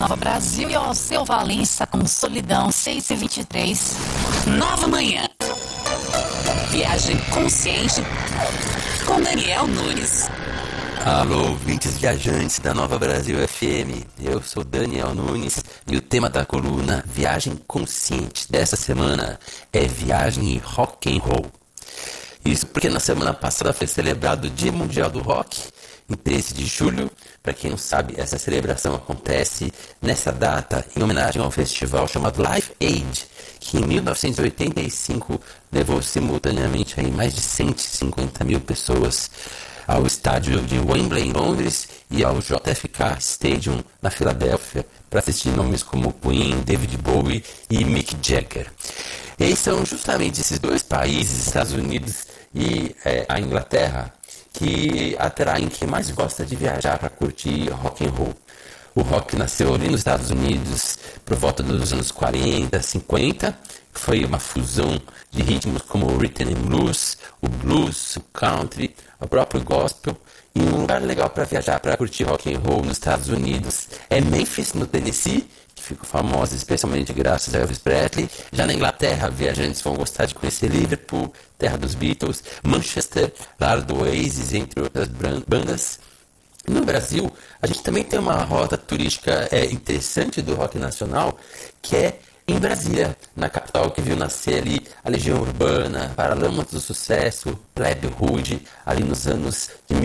Nova Brasil e ao seu Valença com Solidão 6h23. Nova Manhã. Viagem consciente com Daniel Nunes. Alô, ouvintes viajantes da Nova Brasil FM, eu sou Daniel Nunes e o tema da coluna Viagem Consciente dessa semana é viagem e rock and roll. Isso porque na semana passada foi celebrado o Dia Mundial do Rock, em 13 de julho. Para quem não sabe, essa celebração acontece nessa data em homenagem ao festival chamado Live Aid, que em 1985 levou simultaneamente aí mais de 150 mil pessoas ao estádio de Wembley, em Londres, e ao JFK Stadium, na Filadélfia, para assistir nomes como Queen, David Bowie e Mick Jagger. E são justamente esses dois países, Estados Unidos e a Inglaterra, que atraem quem mais gosta de viajar para curtir rock and roll. O rock nasceu ali nos Estados Unidos por volta dos anos 40, 50, foi uma fusão de ritmos como o rhythm and blues, o blues, o country, o próprio gospel. E um lugar legal para viajar, para curtir rock and roll nos Estados Unidos é Memphis, no Tennessee, que ficou famosa especialmente graças a Elvis Presley. Já na Inglaterra, viajantes vão gostar de conhecer Liverpool, terra dos Beatles, Manchester, lar do Oasis, entre outras bandas. No Brasil, a gente também tem uma rota turística interessante do rock nacional, que é em Brasília, na capital, que viu nascer ali a Legião Urbana, Paralamas do Sucesso, Plebe Rude, ali nos anos de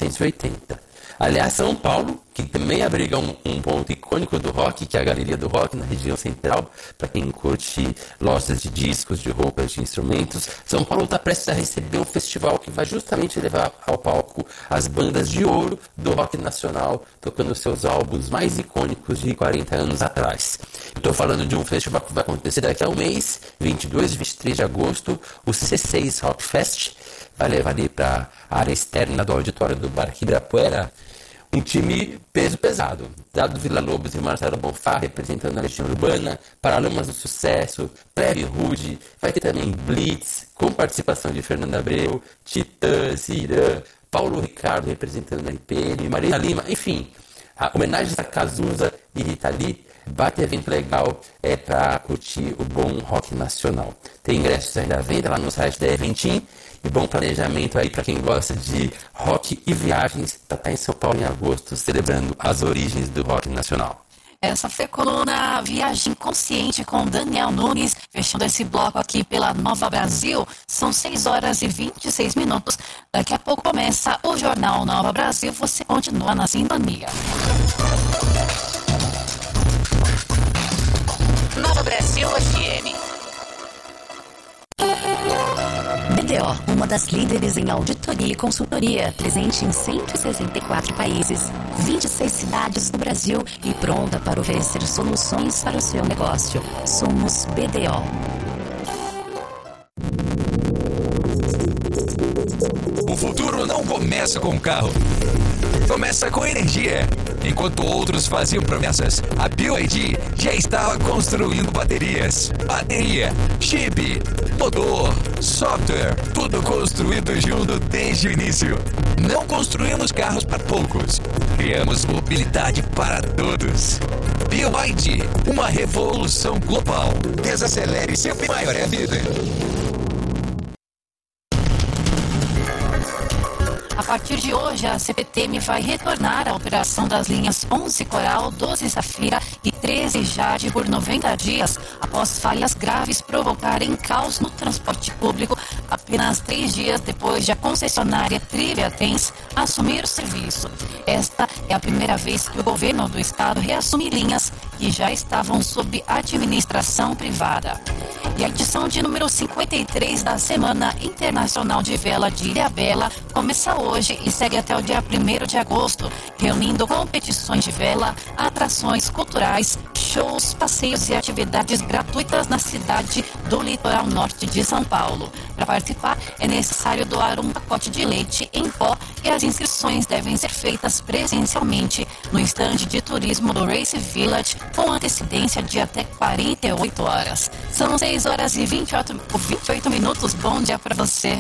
1980. Aliás, São Paulo, que também abriga um ponto icônico do rock, que é a Galeria do Rock, na região central, para quem curte lojas de discos, de roupas, de instrumentos. São Paulo está prestes a receber um festival que vai justamente levar ao palco as bandas de ouro do rock nacional, tocando seus álbuns mais icônicos de 40 anos atrás. Estou falando de um festival que vai acontecer daqui a um mês, 22 e 23 de agosto, o C6 Rock Fest. Vai levar ali para a área externa do auditório do Bar Ibirapuera um time peso pesado. Dado Vila Lobos e Marcelo Bonfá representando a Legião Urbana, Paralamas do Sucesso, Plebe Rude, vai ter também Blitz, com participação de Fernando Abreu, Titãs, Irã, Paulo Ricardo representando a IPM, Marina Lima, enfim, homenagens a Cazuza e Rita Lee. Bate evento legal para curtir o bom rock nacional. Tem ingressos ainda à venda lá no site da Eventim. E bom planejamento aí para quem gosta de rock e viagens. Tá em São Paulo em agosto, celebrando as origens do rock nacional. Essa foi a coluna Viagem Consciente com Daniel Nunes, fechando esse bloco aqui pela Nova Brasil. São 6h26. Daqui a pouco começa o Jornal Nova Brasil. Você continua na sintonia. Nova Brasil FM. BDO, uma das líderes em auditoria e consultoria, presente em 164 países, 26 cidades do Brasil e pronta para oferecer soluções para o seu negócio. Somos BDO. O futuro não começa com carro, começa com energia. Enquanto outros faziam promessas, a BYD já estava construindo baterias. Bateria, chip, motor, software, tudo construído junto desde o início. Não construímos carros para poucos, criamos mobilidade para todos. BYD, uma revolução global. Desacelere, sempre maior é a vida. A partir de hoje, a CPTM vai retornar à operação das linhas 11 Coral, 12 Safira e 13 Jade por 90 dias, após falhas graves provocarem caos no transporte público, apenas 3 dias depois de a concessionária Trivia Tens assumir o serviço. Esta é a primeira vez que o governo do estado reassume linhas que já estavam sob administração privada. E a edição de número 53 da Semana Internacional de Vela de Ilhabela começa hoje e segue até o dia 1º de agosto, reunindo competições de vela, atrações culturais, shows, passeios e atividades gratuitas na cidade do litoral norte de São Paulo. Para participar, é necessário doar um pacote de leite em pó e as inscrições devem ser feitas presencialmente no estande de turismo do Race Village com antecedência de até 48 horas. São 6h28. Bom dia para você.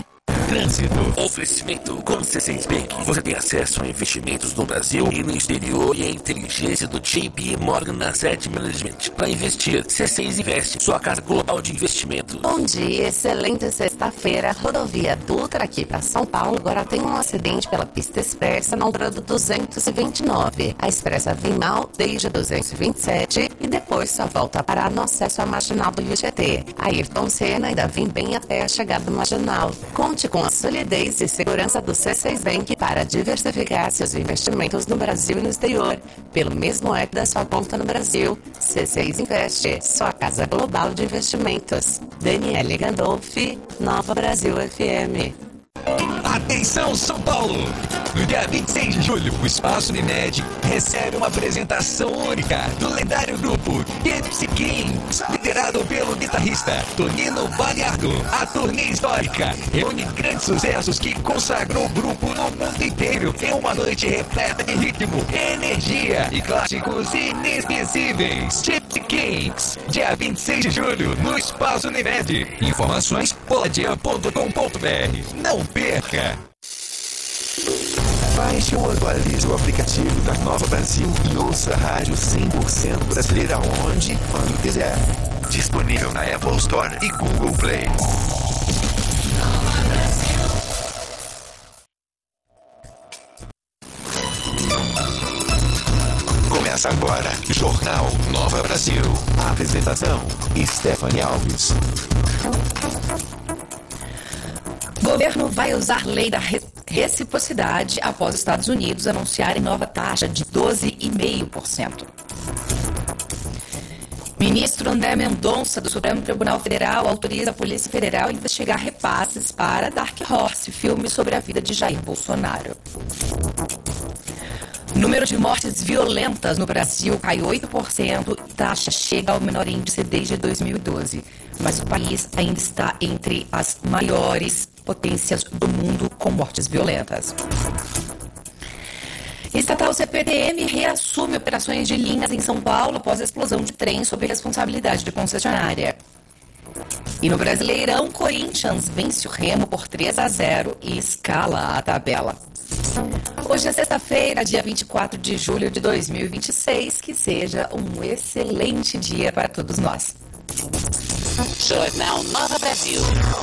trânsito. Oferecimento com C6 Bank. Você tem acesso a investimentos no Brasil e no exterior e a inteligência do JP Morgan Asset Management. Para investir, C6 Investe, sua casa global de investimento. Bom dia, excelente sexta-feira. Rodovia Dutra aqui para São Paulo. Agora tem um acidente pela pista expressa na altura do 229. A expressa vem mal desde 227 e depois só volta a parar no acesso à marginal do IGT. Ayrton Senna ainda vem bem até a chegada do marginal. Conte com a solidez e segurança do C6 Bank para diversificar seus investimentos no Brasil e no exterior. Pelo mesmo app da sua conta no Brasil, C6 Investe, sua casa global de investimentos. Daniele Gandolfi, Nova Brasil FM. Atenção, São Paulo! No dia 26 de julho, o Espaço Unimed recebe uma apresentação única do lendário grupo Gypsy Kings, liderado pelo guitarrista Tonino Baliardo. A turnê histórica reúne grandes sucessos que consagrou o grupo no mundo inteiro em uma noite repleta de ritmo, energia e clássicos inesquecíveis. Gypsy Kings, dia 26 de julho, no Espaço Unimed. Informações poladia.com.br. Não perca! Baixe ou atualize o aplicativo da Nova Brasil e ouça a rádio 100% brasileira onde e quando quiser. Disponível na Apple Store e Google Play. Começa agora, Jornal Nova Brasil. A apresentação, Stephanie Alves. O governo vai usar lei da reciprocidade após os Estados Unidos anunciarem nova taxa de 12,5%. Ministro André Mendonça, do Supremo Tribunal Federal, autoriza a Polícia Federal a investigar repasses para Dark Horse, filme sobre a vida de Jair Bolsonaro. O número de mortes violentas no Brasil cai 8% e taxa chega ao menor índice desde 2012. Mas o país ainda está entre as maiores potências do mundo com mortes violentas. Estatal CPTM reassume operações de linhas em São Paulo após a explosão de trem sob responsabilidade de concessionária. E no Brasileirão, Corinthians vence o Remo por 3-0 e escala a tabela. Hoje é sexta-feira, dia 24 de julho de 2026. Que seja um excelente dia para todos nós. Jornal Nova Brasil.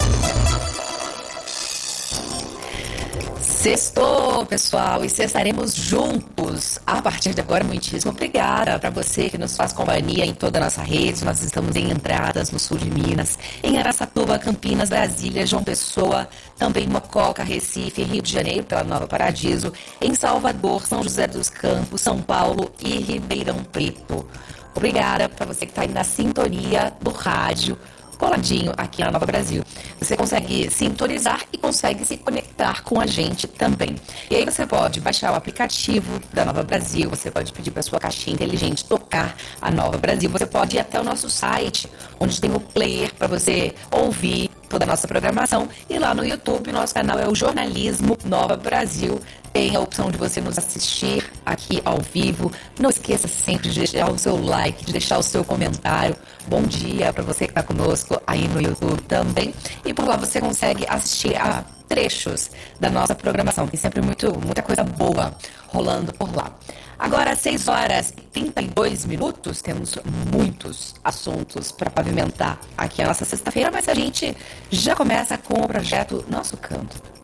Sextou, pessoal, e sextaremos juntos. A partir de agora, muitíssimo obrigada para você que nos faz companhia em toda a nossa rede. Nós estamos em Entradas, no sul de Minas, em Araçatuba, Campinas, Brasília, João Pessoa, também Mococa, Recife, Rio de Janeiro, pela Nova Paradiso, em Salvador, São José dos Campos, São Paulo e Ribeirão Preto. Obrigada para você que está aí na sintonia do rádio, coladinho aqui na Nova Brasil. Você consegue sintonizar e consegue se conectar com a gente também. E aí você pode baixar o aplicativo da Nova Brasil, você pode pedir para sua caixinha inteligente tocar a Nova Brasil, você pode ir até o nosso site, onde tem o player para você ouvir toda a nossa programação. E lá no YouTube, nosso canal é o Jornalismo Nova Brasil. Tem a opção de você nos assistir aqui ao vivo. Não esqueça sempre de deixar o seu like, de deixar o seu comentário. Bom dia para você que está conosco aí no YouTube também. E por lá você consegue assistir a trechos da nossa programação. Tem sempre muita coisa boa rolando por lá. Agora, às 6 horas e 32 minutos, temos muitos assuntos para pavimentar aqui a nossa sexta-feira, mas a gente já começa com o projeto Nosso Canto.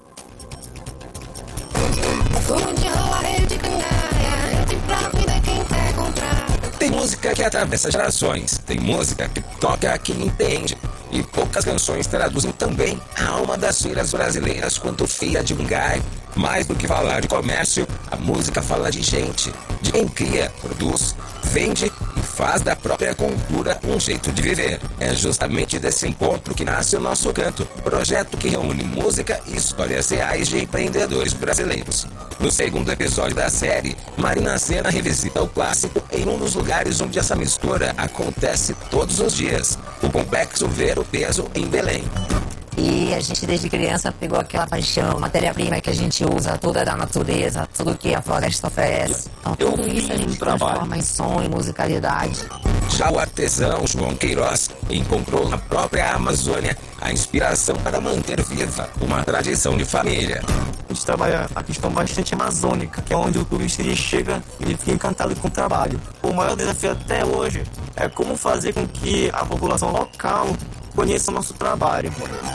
Tem música que atravessa gerações, tem música que toca quem entende. E poucas canções traduzem também a alma das feiras brasileiras quanto feira de lugar. Mais do que falar de comércio, a música fala de gente, de quem cria, produz, vende e faz da própria cultura um jeito de viver. É justamente desse encontro que nasce o Nosso Canto, projeto que reúne música e histórias reais de empreendedores brasileiros. No segundo episódio da série, Marina Sena revisita o clássico em um dos lugares onde essa mistura acontece todos os dias, o Complexo Ver o Peso em Belém. E a gente desde criança pegou aquela paixão, matéria-prima que a gente usa, toda da natureza, tudo que a floresta oferece. Então tudo isso a gente transforma em som e musicalidade. Já o artesão João Queiroz encontrou na própria Amazônia a inspiração para manter viva uma tradição de família. A gente trabalha a questão bastante amazônica, que é onde o turista chega e ele fica encantado com o trabalho. O maior desafio até hoje é como fazer com que a população local conheça o nosso trabalho.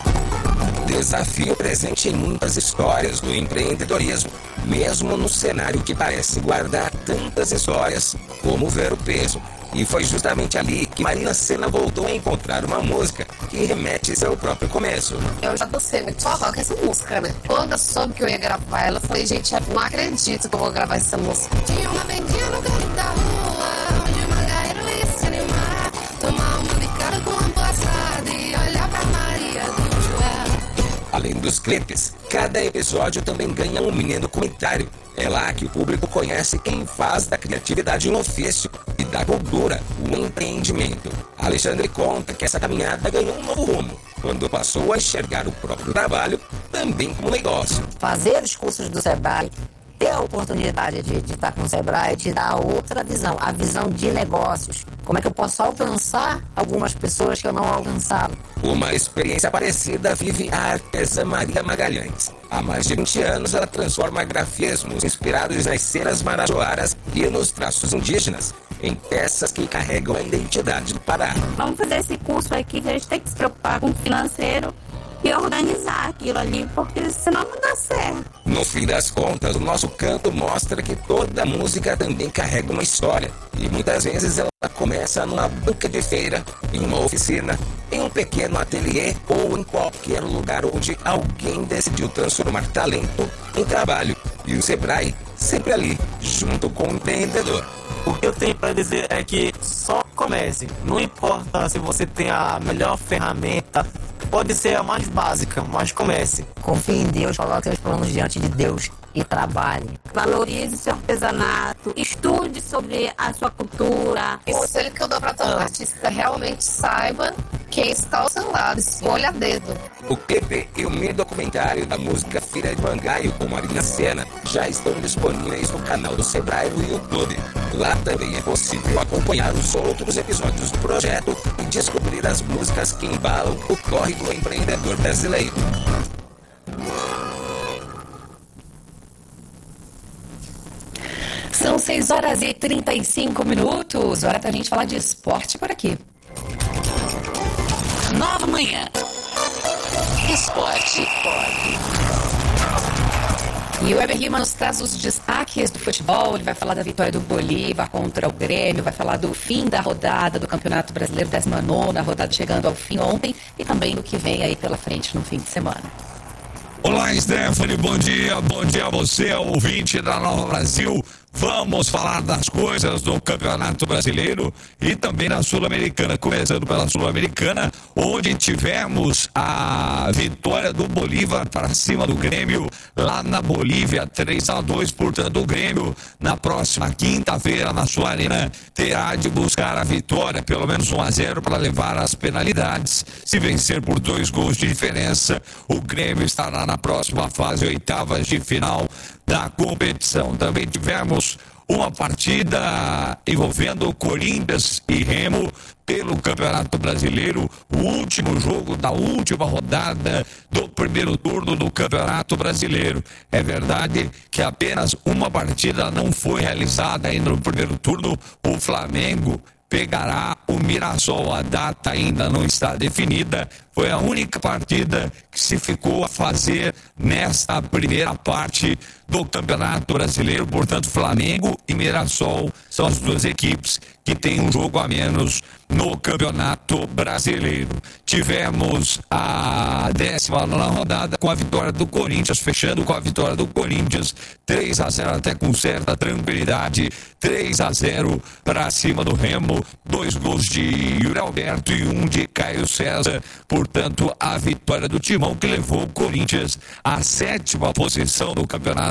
Desafio presente em muitas histórias do empreendedorismo, mesmo no cenário que parece guardar tantas histórias como Ver o Peso. E foi justamente ali que Marina Sena voltou a encontrar uma música que remete seu próprio começo. Eu já gostei muito forró com essa música, né? Quando eu soube que eu ia gravar ela, eu falei, gente, eu não acredito que eu vou gravar essa música. Tinha uma vendinha no canto da rua, onde uma garoa ia se animar, tomar uma bicada com uma passada e olhar pra Maria do Joel. Além dos clipes, cada episódio também ganha um mini documentário. É lá que o público conhece quem faz da criatividade um ofício e da cultura um empreendimento. Alexandre conta que essa caminhada ganhou um novo rumo quando passou a enxergar o próprio trabalho também como negócio. Fazer os cursos do Sebrae, ter a oportunidade de estar com o Sebrae, te dá outra visão, a visão de negócios. Como é que eu posso alcançar algumas pessoas que eu não alcançava? Uma experiência parecida vive a artesã Maria Magalhães. Há mais de 20 anos ela transforma grafismos inspirados nas cenas marajoaras e nos traços indígenas em peças que carregam a identidade do Pará. Vamos fazer esse curso aqui que a gente tem que se preocupar com o financeiro e organizar aquilo ali, porque senão não dá certo. No fim das contas, o nosso canto mostra que toda música também carrega uma história. E muitas vezes ela começa numa banca de feira, em uma oficina, em um pequeno ateliê ou em qualquer lugar onde alguém decidiu transformar talento em trabalho. E o Sebrae sempre ali, junto com o empreendedor. O que eu tenho para dizer é que só comece. Não importa se você tem a melhor ferramenta, pode ser a mais básica, mas comece. Confie em Deus, coloque seus planos diante de Deus e trabalhe. Valorize seu artesanato, estude sobre a sua cultura. O conselho que eu dou para todo artista, realmente saiba quem está ao seu lado, escolha a dedo. O clipe e o mini documentário da música Filha de Mangaio com Marina Sena já estão disponíveis no canal do Sebrae no YouTube. Lá também é possível acompanhar os outros episódios do projeto e descobrir as músicas que embalam o corre do empreendedor brasileiro. São 6h35. Hora pra gente falar de esporte por aqui. Nova Manhã. Esporte. E o Weber Lima nos traz os destaques do futebol. Ele vai falar da vitória do Bolívar contra o Grêmio, vai falar do fim da rodada do Campeonato Brasileiro, 19ª rodada chegando ao fim ontem, e também do que vem aí pela frente no fim de semana. Olá, Stephanie, bom dia a você, ouvinte da Nova Brasil. Vamos falar das coisas do Campeonato Brasileiro e também da Sul-Americana, começando pela Sul-Americana, onde tivemos a vitória do Bolívar para cima do Grêmio, lá na Bolívia, 3-2, portanto o Grêmio, na próxima quinta-feira, na sua arena, terá de buscar a vitória, pelo menos 1-0, para levar as penalidades. Se vencer por 2 gols de diferença, o Grêmio estará na próxima fase, oitavas de final da competição. Também tivemos uma partida envolvendo Corinthians e Remo pelo Campeonato Brasileiro, o último jogo da última rodada do primeiro turno do Campeonato Brasileiro. É verdade que apenas uma partida não foi realizada ainda no primeiro turno. O Flamengo pegará o Mirassol, a data ainda não está definida. Foi a única partida que se ficou a fazer nesta primeira parte do Campeonato Brasileiro. Portanto, Flamengo e Mirassol são as duas equipes que têm um jogo a menos no Campeonato Brasileiro. Tivemos a 19ª rodada com a vitória do Corinthians, fechando com a vitória do Corinthians, 3-0 até com certa tranquilidade, 3-0 para cima do Remo, 2 gols de Yuri Alberto e 1 de Caio César. Portanto, a vitória do Timão que levou o Corinthians à 7ª posição do Campeonato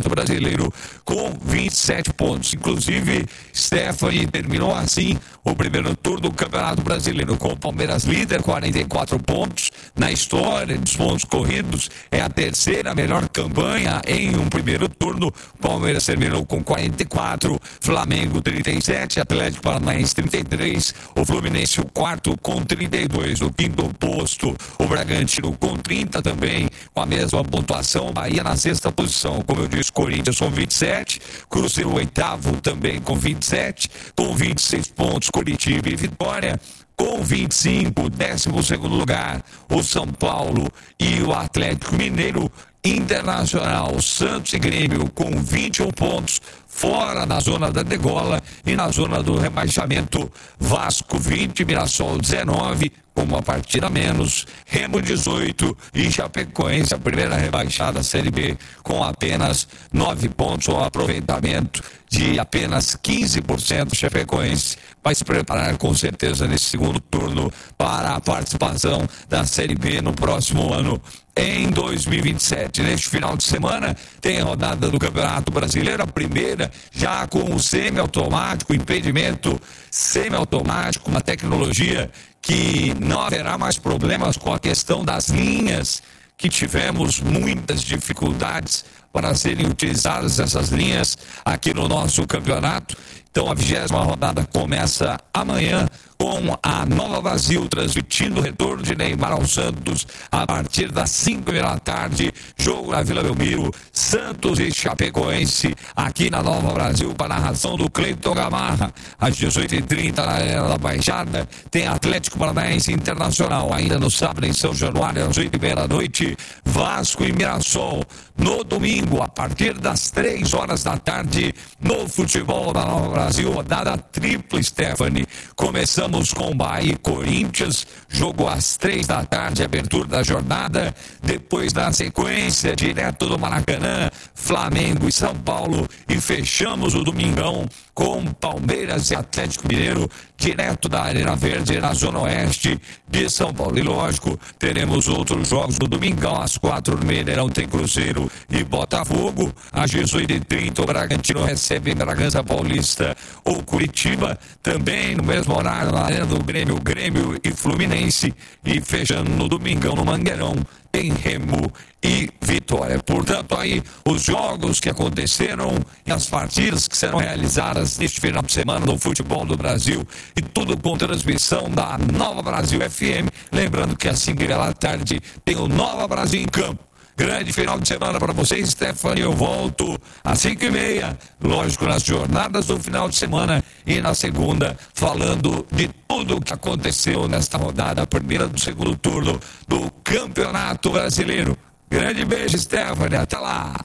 Campeonato Brasileiro com 27 pontos. Inclusive, Stephanie terminou assim o primeiro turno do Campeonato Brasileiro com o Palmeiras líder, 44 pontos. Na história dos pontos corridos, é a terceira melhor campanha em um primeiro turno. Palmeiras terminou com 44, Flamengo 37, Atlético Paranaense 33, o Fluminense o quarto com 32, o quinto posto, o Bragantino com 30 também, com a mesma pontuação, Bahia na sexta posição, como eu disse, Corinthians com 27, Cruzeiro o oitavo também com 27, com 26 pontos, Curitiba e Vitória com 25, 12º lugar, o São Paulo e o Atlético Mineiro. Internacional, Santos e Grêmio com 21 pontos, fora da zona da degola, e na zona do rebaixamento, Vasco 20, Mirassol 19, com uma partida a menos, Remo 18 e Chapecoense, a primeira rebaixada da Série B, com apenas 9 pontos, um aproveitamento de apenas 15%. Chapecoense vai se preparar com certeza nesse segundo turno para a participação da Série B no próximo ano, em 2027. Neste final de semana tem a rodada do Campeonato Brasileiro, a primeira já com o semiautomático, impedimento semiautomático, uma tecnologia que não haverá mais problemas com a questão das linhas, que tivemos muitas dificuldades para serem utilizadas essas linhas aqui no nosso campeonato. Então a 20ª rodada começa amanhã com a Nova Brasil transmitindo o retorno de Neymar ao Santos a partir das 5h da tarde, jogo na Vila Belmiro, Santos e Chapecoense aqui na Nova Brasil, com a narração do Cleiton Gamarra. Às 18h30 na Arena da Baixada tem Atlético Paranaense Internacional, ainda no sábado em São Januário às 8h30 da noite, Vasco e Mirassol. No domingo, a partir das 3h da tarde, no futebol da Nova Brasil, rodada tripla, Stephanie. Começamos com Bahia e Corinthians, jogo às 3h da tarde, abertura da jornada. Depois, na sequência, direto do Maracanã, Flamengo e São Paulo. E fechamos o domingão com Palmeiras e Atlético Mineiro, direto da Arena Verde, na Zona Oeste de São Paulo. E lógico, teremos outros jogos no domingão, às 4h no Mineirão tem Cruzeiro e Botafogo. Às 18h30 o Bragantino recebe em Bragança Paulista ou Curitiba, também no mesmo horário na Arena do Grêmio, Grêmio e Fluminense. E fechando no domingão no Mangueirão tem Remo e Vitória. Portanto, aí os jogos que aconteceram e as partidas que serão realizadas neste final de semana no futebol do Brasil, e tudo com transmissão da Nova Brasil FM. Lembrando que às 5h da tarde tem o Nova Brasil em campo. Grande final de semana para vocês, Stephanie. Eu volto às 5h30, lógico, nas jornadas do final de semana, e na segunda, falando de tudo o que aconteceu nesta rodada, a primeira do segundo turno do Campeonato Brasileiro. Grande beijo, Stephanie. Até lá.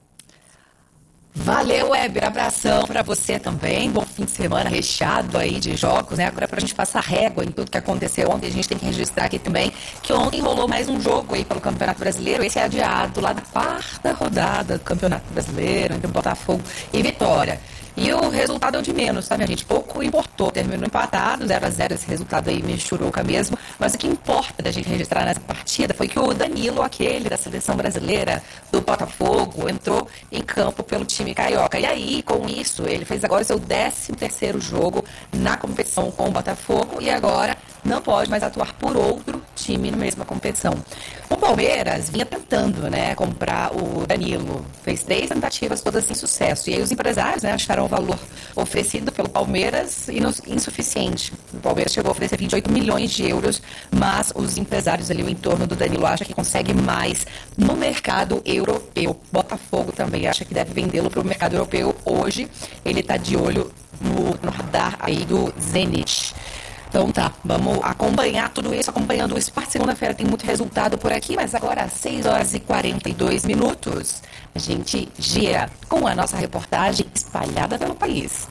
Valeu, Weber, abração para você também, bom fim de semana recheado aí de jogos, né? Agora pra gente passar régua em tudo que aconteceu ontem, a gente tem que registrar aqui também que ontem rolou mais um jogo aí pelo Campeonato Brasileiro, esse é adiado lá da 4ª rodada do Campeonato Brasileiro, entre Botafogo e Vitória. E o resultado é o de menos, tá, minha gente? Pouco importou, terminou empatado, 0-0, esse resultado aí me churuca mesmo, mas o que importa da gente registrar nessa partida foi que o Danilo, aquele da seleção brasileira do Botafogo, entrou em campo pelo time carioca. E aí, com isso, ele fez agora o seu 13º jogo na competição com o Botafogo e agora não pode mais atuar por outro time na mesma competição. O Palmeiras vinha tentando, né, comprar o Danilo, fez 3 tentativas, todas sem sucesso, e aí os empresários, né, acharam o valor oferecido pelo Palmeiras insuficiente. O Palmeiras chegou a oferecer 28 milhões de euros, mas os empresários ali, o entorno do Danilo, acham que consegue mais no mercado europeu. Botafogo também acha que deve vendê-lo para o mercado europeu. Hoje ele está de olho no radar aí do Zenit. Então tá, vamos acompanhar tudo isso, acompanhando isso. Segunda-feira tem muito resultado por aqui, mas agora às 6h42, a gente gira com a nossa reportagem espalhada pelo país.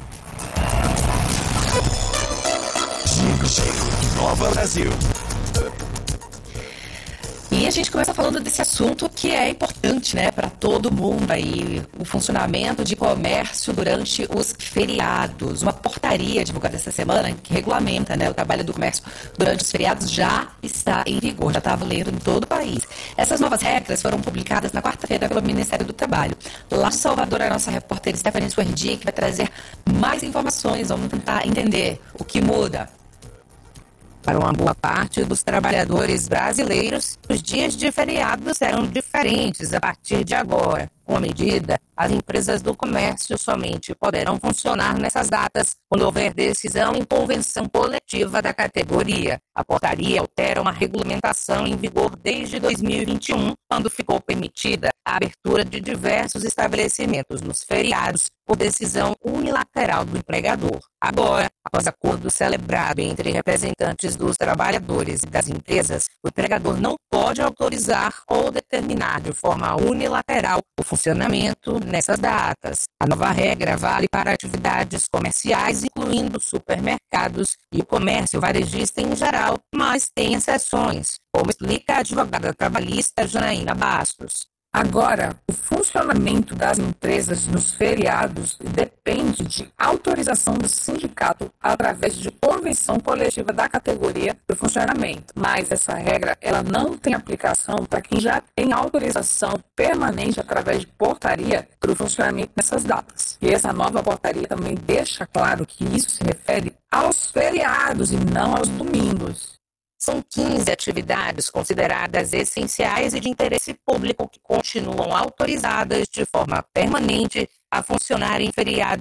Giro Nova Brasil. E E a gente começa falando desse assunto que é importante, né, para todo mundo aí, o funcionamento de comércio durante os feriados. Uma portaria divulgada essa semana que regulamenta, né, o trabalho do comércio durante os feriados já está em vigor, já está valendo em todo o país. Essas novas regras foram publicadas na quarta-feira pelo Ministério do Trabalho. Lá de Salvador, a nossa repórter Stephanie Suerdi, que vai trazer mais informações. Vamos tentar entender o que muda. Para uma boa parte dos trabalhadores brasileiros, os dias de feriado serão diferentes a partir de agora. Com a medida, as empresas do comércio somente poderão funcionar nessas datas quando houver decisão em convenção coletiva da categoria. A portaria altera uma regulamentação em vigor desde 2021, quando ficou permitida a abertura de diversos estabelecimentos nos feriados por decisão unilateral do empregador. Agora, após acordo celebrado entre representantes dos trabalhadores e das empresas, o empregador não pode autorizar ou determinar de forma unilateral o funcionamento nessas datas. A nova regra vale para atividades comerciais, incluindo supermercados e o comércio varejista em geral, mas tem exceções, como explica a advogada trabalhista Janaína Bastos. Agora, o funcionamento das empresas nos feriados depende de autorização do sindicato através de convenção coletiva da categoria do funcionamento. Mas essa regra ela não tem aplicação para quem já tem autorização permanente através de portaria para o funcionamento nessas datas. E essa nova portaria também deixa claro que isso se refere aos feriados e não aos domingos. São 15 atividades consideradas essenciais e de interesse público que continuam autorizadas de forma permanente a funcionar em feriados